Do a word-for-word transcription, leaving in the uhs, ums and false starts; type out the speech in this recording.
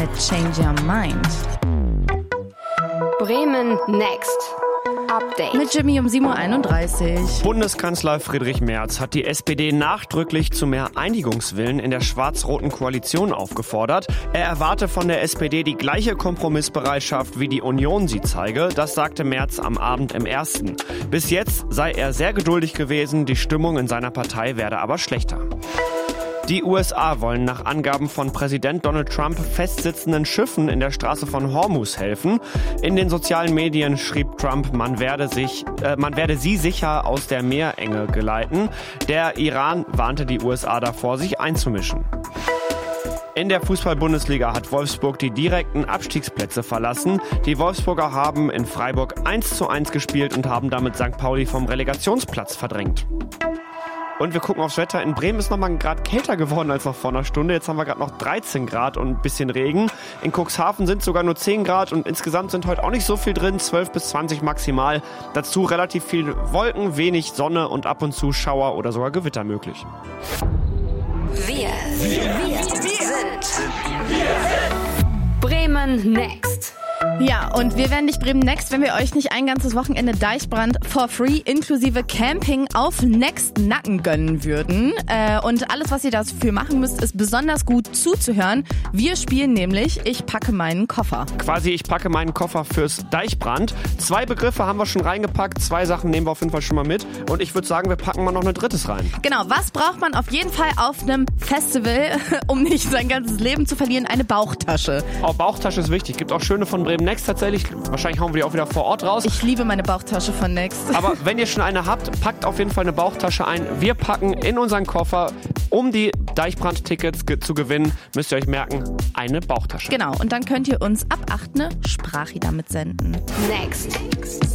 mit Change Your Mind. Bremen Next. Update. Mit Jimmy um sieben Uhr einunddreißig. Bundeskanzler Friedrich Merz hat die S P D nachdrücklich zu mehr Einigungswillen in der schwarz-roten Koalition aufgefordert. Er erwarte von der S P D die gleiche Kompromissbereitschaft, wie die Union sie zeige. Das sagte Merz am Abend im Ersten. Bis jetzt sei er sehr geduldig gewesen, die Stimmung in seiner Partei werde aber schlechter. Die U S A wollen nach Angaben von Präsident Donald Trump festsitzenden Schiffen in der Straße von Hormuz helfen. In den sozialen Medien schrieb Trump, man werde, sich, äh, man werde sie sicher aus der Meerenge geleiten. Der Iran warnte die U S A davor, sich einzumischen. In der Fußball-Bundesliga hat Wolfsburg die direkten Abstiegsplätze verlassen. Die Wolfsburger haben in Freiburg eins zu eins gespielt und haben damit Sankt Pauli vom Relegationsplatz verdrängt. Und wir gucken aufs Wetter. In Bremen ist nochmal ein Grad kälter geworden als noch vor einer Stunde. Jetzt haben wir gerade noch dreizehn Grad und ein bisschen Regen. In Cuxhaven sind sogar nur zehn Grad und insgesamt sind heute auch nicht so viel drin. zwölf bis zwanzig maximal. Dazu relativ viel Wolken, wenig Sonne und ab und zu Schauer oder sogar Gewitter möglich. Wir, wir, wir sind Bremen Next. Ja, und wir werden nicht Bremen Next, wenn wir euch nicht ein ganzes Wochenende Deichbrand for free inklusive Camping auf Next Nacken gönnen würden. Äh, und alles, was ihr dafür machen müsst, ist besonders gut zuzuhören. Wir spielen nämlich Ich packe meinen Koffer. Quasi Ich packe meinen Koffer fürs Deichbrand. Zwei Begriffe haben wir schon reingepackt, zwei Sachen nehmen wir auf jeden Fall schon mal mit. Und ich würde sagen, wir packen mal noch ein drittes rein. Genau, was braucht man auf jeden Fall auf einem Festival, um nicht sein ganzes Leben zu verlieren? Eine Bauchtasche. Auch Bauchtasche ist wichtig. Gibt auch schöne von Bremen Next tatsächlich. Wahrscheinlich hauen wir die auch wieder vor Ort raus. Ich liebe meine Bauchtasche von Next. Aber wenn ihr schon eine habt, packt auf jeden Fall eine Bauchtasche ein. Wir packen in unseren Koffer, um die Deichbrand-Tickets ge- zu gewinnen, müsst ihr euch merken, eine Bauchtasche. Genau, und dann könnt ihr uns ab acht eine Sprachida mitsenden. Next.